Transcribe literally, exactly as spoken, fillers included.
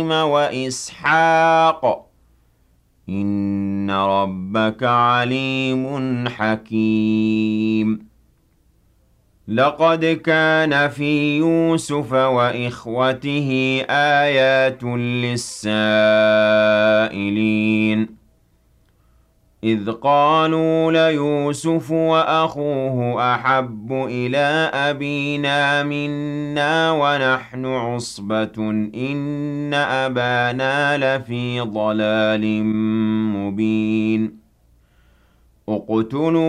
وإسحاق إِنَّ رَبَّكَ عَلِيمٌ حَكِيمٌ لَقَدْ كَانَ فِي يُوسُفَ وَإِخْوَتِهِ آيَاتٌ لِّلسَّائِلِينَ إِذْ قَالُوا لَيُوسُفُ وَأَخُوهُ أَحَبُّ إِلَىٰ أَبِينَا مِنَّا وَنَحْنُ عُصْبَةٌ إِنَّ أَبَانَا لَفِي ضَلَالٍ مُّبِينٍ اقْتُلُوا